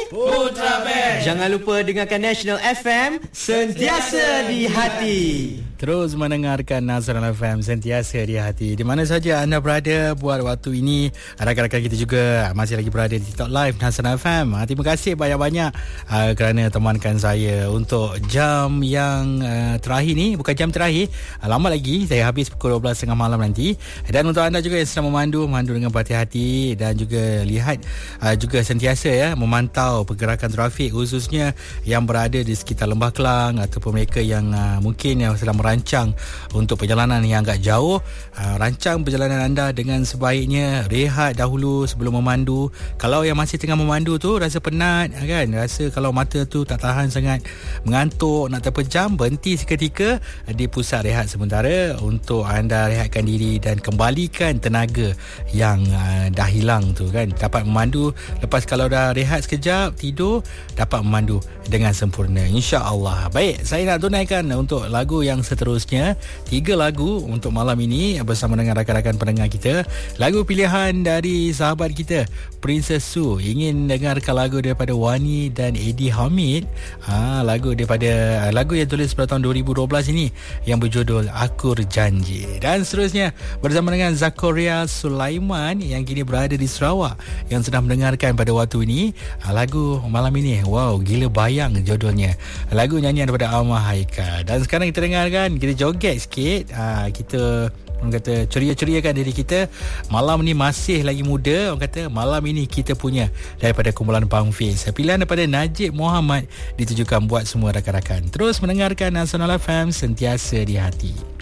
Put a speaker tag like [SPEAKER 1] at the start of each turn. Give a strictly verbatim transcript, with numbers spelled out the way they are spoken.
[SPEAKER 1] Putra Band.
[SPEAKER 2] Jangan lupa dengarkan National F M, sentiasa di hati.
[SPEAKER 3] Terus mendengarkan Nasional F M, sentiasa di hati. Di mana saja anda berada buat waktu ini. Rakan-rakan kita juga masih lagi berada di TikTok Live Nasional F M. Terima kasih banyak-banyak uh, kerana temankan saya untuk jam yang uh, terakhir ni. Bukan jam terakhir, uh, lama lagi. Saya habis pukul dua belas tiga puluh malam nanti. Dan untuk anda juga yang sedang memandu, memandu dengan berhati-hati dan juga lihat uh, juga sentiasa ya memantau pergerakan trafik, khususnya yang berada di sekitar Lembah Kelang ataupun mereka yang uh, mungkin yang sedang rancang untuk perjalanan yang agak jauh. uh, Rancang perjalanan anda dengan sebaiknya. Rehat dahulu sebelum memandu. Kalau yang masih tengah memandu tu rasa penat kan, rasa kalau mata tu tak tahan sangat, mengantuk, nak terpejam, berhenti seketika di pusat rehat sementara untuk anda rehatkan diri dan kembalikan tenaga yang uh, dah hilang tu kan. Dapat memandu lepas kalau dah rehat sekejap, tidur, dapat memandu dengan sempurna, insya-Allah. Baik, saya nak tunaikan untuk lagu yang seterusnya. Tiga lagu untuk malam ini bersama dengan rakan-rakan pendengar kita. Lagu pilihan dari sahabat kita Princess Su. Ingin dengarkan lagu daripada Wani dan Eddie Hamid. ha, Lagu daripada Lagu yang tulis pada tahun dua ribu dua belas ini yang berjudul Aku Janji. Dan seterusnya bersama dengan Zakaria Sulaiman yang kini berada di Sarawak, yang sedang mendengarkan pada waktu ini ha, lagu malam ini. Wow, Gila Bayang judulnya. Lagu nyanyian daripada Alma Haika. Dan sekarang kita dengarkan, kita joget sikit. ha, Kita orang kata ceria-ceriakan diri kita. Malam ni masih lagi muda. Orang kata malam ini kita punya daripada kumpulan Bang Fiz. Pilihan daripada Najib Muhammad ditujukan buat semua rakan-rakan. Terus mendengarkan Nasional F M, sentiasa di hati.